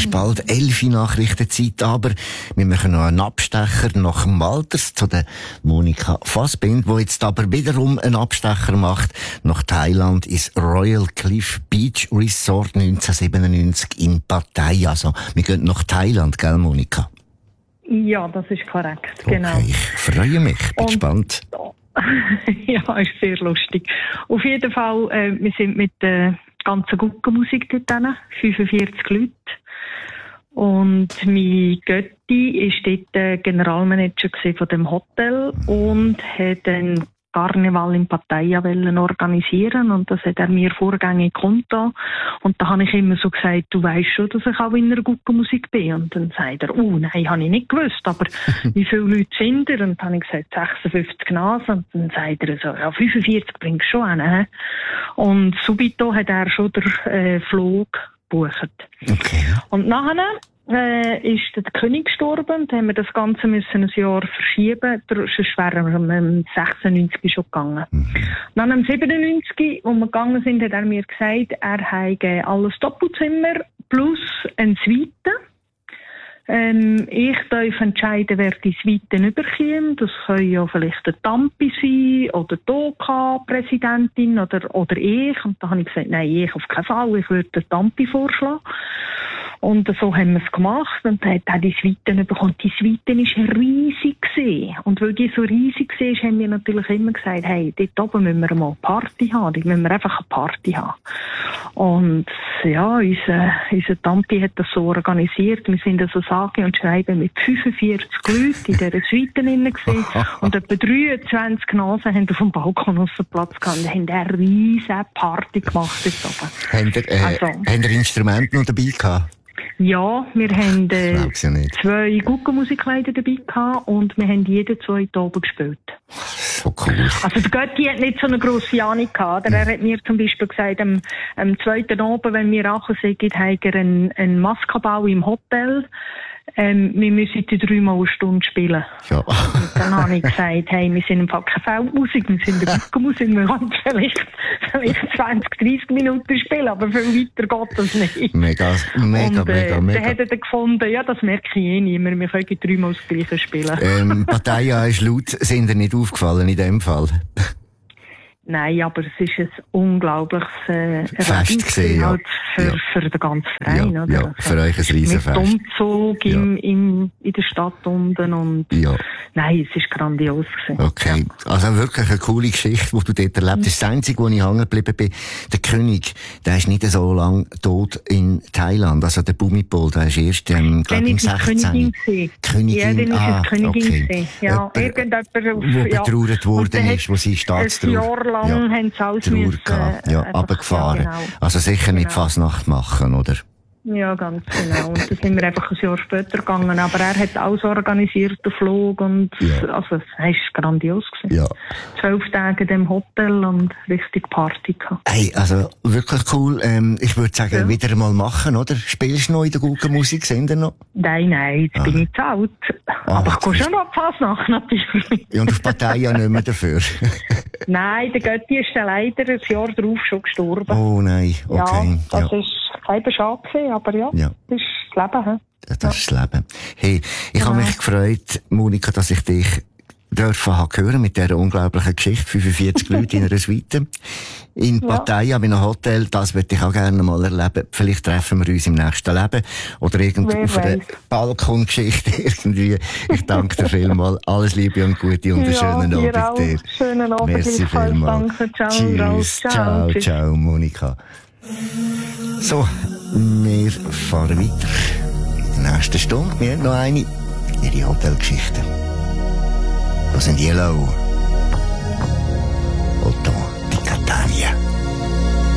ist bald 11 Uhr Nachrichtenzeit, aber wir machen noch einen Abstecher nach dem Walters zu der Monika Fassbind, die jetzt aber wiederum einen Abstecher macht nach Thailand ins Royal Cliff Beach Resort 1997 in Pattaya. Also, wir gehen nach Thailand, gell, Monika? Ja, das ist korrekt, genau. Okay, ich freue mich, bin gespannt. Ja, ist sehr lustig. Auf jeden Fall, wir sind mit der ganzen Guckenmusik dort hin, 45 Leute. Und mein Götti war dort Generalmanager von dem Hotel und hat einen Karneval in Pattaya organisieren, und das hat er mir vorgängig kundgetan. Und da habe ich immer so gesagt, du weisst schon, dass ich auch in der Guckenmusik bin. Und dann sagt er, oh nein, habe ich nicht gewusst, aber wie viele Leute sind ihr? Und dann habe ich gesagt, 56 Nasen. Und dann sagt er so, ja, 45 bringst du schon hin. Und subito hat er schon den Flug gebucht. Okay. Und nachher ist der König gestorben, und haben wir das Ganze müssen ein Jahr verschieben. Sonst wären wir am 96 schon gegangen. Dann am 97, wo wir gegangen sind, hat er mir gesagt, er habe alles Doppelzimmer plus eine Suite. Ich darf entscheiden, wer die Suite überkommt. Das können ja vielleicht der Tampi sein oder die OK-Präsidentin oder ich. Und da habe ich gesagt, nein, ich auf keinen Fall. Ich würde den Tampi vorschlagen. Und so haben wir es gemacht, und dann hat er die Suite bekommen. Die Suite war riesig gewesen. Und weil die so riesig war, haben wir natürlich immer gesagt, hey, dort oben müssen wir mal eine Party haben. Dort müssen wir einfach eine Party haben. Und ja, unser Tampi hat das so organisiert. Wir sind also sage und schreiben mit 45 Leuten in dieser Suite drin gewesen. Und etwa 23 Nasen haben auf dem Balkon aus dem Platz gehabt. Und haben eine riesige Party gemacht dort oben. Habt ihr Instrumente noch dabei gehabt? Ja, wir haben 2 Guckenmusikleiter dabei gehabt, und wir haben jede 2 oben gespielt. So cool. Also der Götti hat nicht so eine grosse Ahnung gehabt. Er hat mir zum Beispiel gesagt, am 2. Abend, wenn wir rachen sind, hat er einen Maskenbau im Hotel. Wir müssen die 3 Mal eine Stunde spielen. Ja. Und dann habe ich gesagt, hey, wir sind im Fall keine Feldmusik, wir sind eine Guckenmusik, wir können vielleicht 20, 30 Minuten spielen, aber viel weiter geht das nicht. Mega. Dann hat er gefunden, ja, das merke ich eh nicht mehr, wir können 3 Mal das Gleiche spielen. Pattaya ist laut, sind dir nicht aufgefallen in dem Fall? Nein, aber es ist ein unglaubliches Fest gewesen, halt für den ganzen Verein. Ja, oder? ja, für euch ein Riesenfest. Mit Umzug in der Stadt unten. Und nein, es ist grandios gewesen. Okay, also wirklich eine coole Geschichte, die du dort erlebt hast. Das Einzige, wo ich hängen geblieben bin, der König, der ist nicht so lange tot in Thailand. Also der Bhumipol, der ist erst, glaube ich, 16. Königin, ja, dann ist es Königin. Ja, irgendjemand wo betrauert worden ist, wo sie Staatstrauer haben sie alles runtergefahren. Genau. Also sicher nicht Fasnacht machen, oder? Ja, ganz genau. Und dann sind wir einfach ein Jahr später gegangen. Aber er hat alles organisiert, den Flug, und also es war grandios gewesen. Ja. 12 Tage in dem Hotel und richtig Party gehabt. Hey, also wirklich cool. Ich würde sagen, wieder mal machen, oder? Spielst du noch in der guten Musik? Sind noch? Nein, jetzt bin ich zu alt. Aber ich gehe schon noch Fasnacht, natürlich. Und auf Pattaya nicht mehr dafür? Nein, der Götti ist dann leider ein Jahr darauf schon gestorben. Oh nein, okay. Ja, das ist kein Schade gewesen, aber das ist das Leben. Ja, das ist das Leben. Hey, ich habe mich gefreut, Monika, dass ich dich hören mit dieser unglaublichen Geschichte. 45 Leute in einer Suite. In Pattaya, in einem Hotel, das würde ich auch gerne mal erleben. Vielleicht treffen wir uns im nächsten Leben. Oder irgendwo auf einer Balkongeschichte irgendwie. Ich danke dir vielmals. Alles Liebe und Gute und einen schönen Abend dir. Schönen Abend. Merci vielmals. Danke. Ciao. Tschüss. Ciao, Monika. So, wir fahren weiter. In der nächsten Stunde. Wir haben noch eine. Ihre Hotelgeschichte. Das sind Yellow. Otto di Catania.